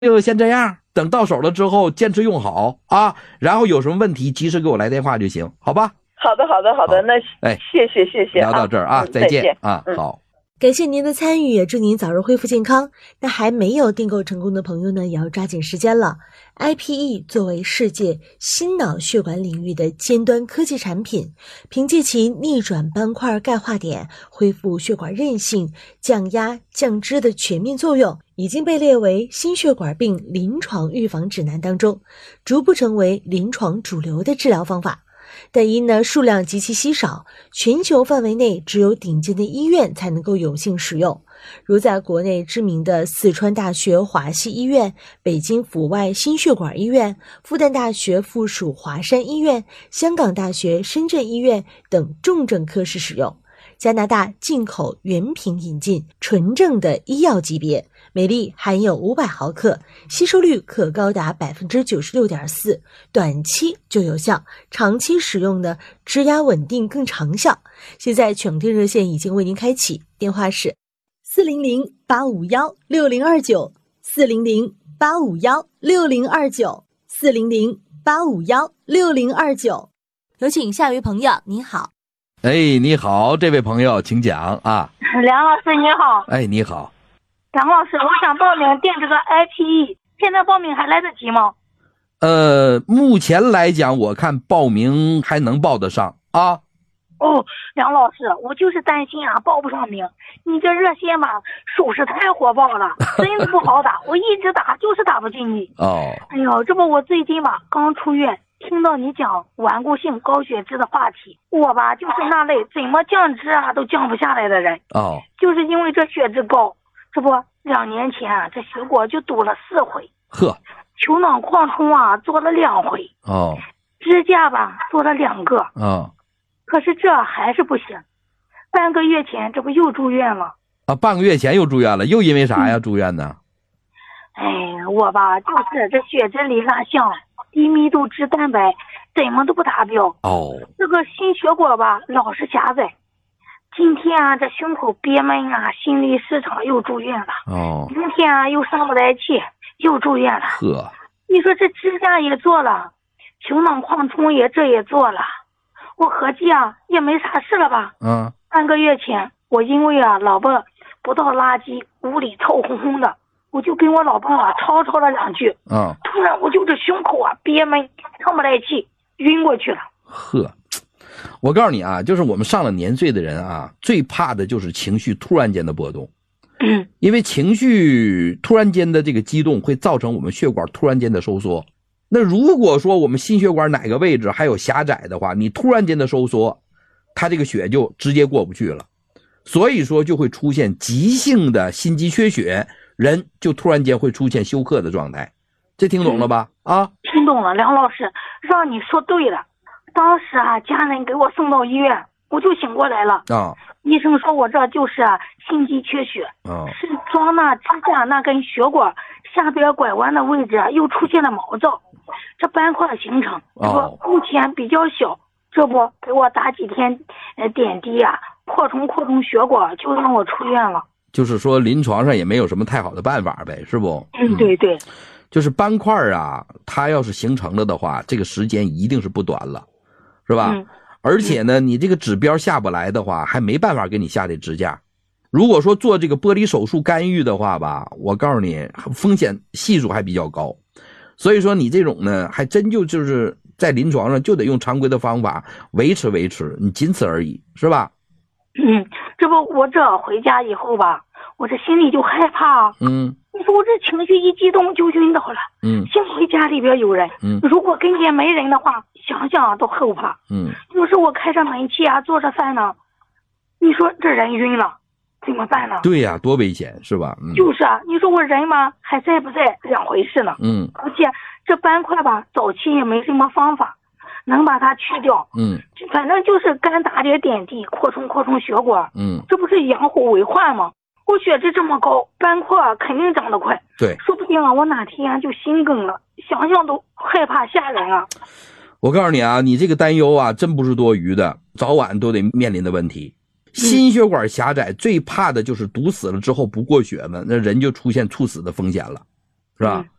就先这样，等到手了之后坚持用好啊，然后有什么问题及时给我来电话就行，好吧？ 好的，那谢谢聊到这儿啊，再见啊，好。 感谢您的参与，也祝您早日恢复健康。那还没有订购成功的朋友呢，也要抓紧时间了。IPE 作为世界心脑血管领域的尖端科技产品，凭借其逆转斑块钙化点、恢复血管韧性、降压降脂的全面作用，已经被列为心血管病临床预防指南当中，逐步成为临床主流的治疗方法。但因呢数量极其稀少，全球范围内只有顶尖的医院才能够有幸使用，如在国内知名的四川大学华西医院、北京阜外心血管医院、复旦大学附属华山医院、香港大学深圳医院等重症科室使用。加拿大进口原瓶引进，纯正的医药级别，每粒含有500毫克，吸收率可高达 96.4%， 短期就有效，长期使用呢，支压稳定更长效。现在抢订热线已经为您开启，电话是400-851-6029 400-851-6029 400-851-6029。有请下一位朋友，您好。 哎，你好，这位朋友，请讲啊。 梁老师你好。 哎，你好。 梁老师，我想报名订这个 IPE， 现在报名还来得及吗？ 目前来讲，我看报名还能报得上啊。 哦，梁老师，我就是担心啊，报不上名。你这热线吧，属实太火爆了，真的不好打，我一直打就是打不进去。 哦。 哎呦，这不我最近吧刚出院。听到你讲顽固性高血脂的话题，我吧就是那类怎么降脂啊都降不下来的人。 哦， 就是因为这血脂高，这不2年前啊，这血管就堵了4回。 呵， 球囊扩充啊做了2回。 哦， 支架吧做了2个。 哦， 可是这还是不行。半个月前这不又住院了。 啊，半个月前又住院了，又因为啥呀？住院呢？ 哎，我吧就是这血脂里拉项。低密度脂蛋白怎么都不达标哦， 这个心血管吧老是狭窄。今天啊这胸口憋闷啊，心律失常又住院了。 哦， 明天啊又上不来气又住院了。 呵， 你说这支架也做了，球囊扩充也做了，我合计啊也没啥事了吧。半个月前我因为啊老婆不倒垃圾，屋里臭烘烘的，我就跟我老婆啊吵了2句。突然我就这胸口啊憋闷，上不来气，晕过去了。 呵，我告诉你啊，就是我们上了年岁的人啊，最怕的就是情绪突然间的波动。因为情绪突然间的这个激动会造成我们血管突然间的收缩。那如果说我们心血管哪个位置还有狭窄的话，你突然间的收缩，它这个血就直接过不去了，所以说就会出现急性的心肌缺血，人就突然间会出现休克的状态。这听懂了吧？ 听懂了，梁老师，让你说对了。当时啊家人给我送到医院，我就醒过来了。医生说我这就是心肌缺血。是装那支架那根血管下边拐弯的位置又出现了毛躁，这斑块形成，目前比较小，这不给我打几天点滴啊，扩充血管，就让我出院了。 就是说临床上也没有什么太好的办法呗，是不？ 对对， 就是斑块啊，它要是形成了的话，这个时间一定是不短了，是吧？而且呢，你这个指标下不来的话，还没办法给你下这支架。如果说做这个玻璃手术干预的话吧，我告诉你，风险系数还比较高。所以说你这种呢，还真就是在临床上就得用常规的方法维持，你仅此而已，是吧？ 这不我这回家以后吧，我这心里就害怕。你说我这情绪一激动就晕倒了。幸亏家里边有人。如果跟前没人的话，想想都后怕。有时我开着煤气啊，做着饭呢，你说这人晕了怎么办呢？ 对呀，多危险，是吧？ 就是啊，你说我人嘛还在不在2回事呢。而且这斑块吧早期也没什么方法能把它去掉。反正就是干打点点滴，扩充血管。这不是养虎为患吗？我血脂这么高，斑块肯定长得快。 对， 说不定啊我哪天就心梗了，想想都害怕吓人啊。 我告诉你啊，你这个担忧啊真不是多余的，早晚都得面临的问题。心血管狭窄最怕的就是堵死了之后不过血了，那人就出现猝死的风险了， 是吧？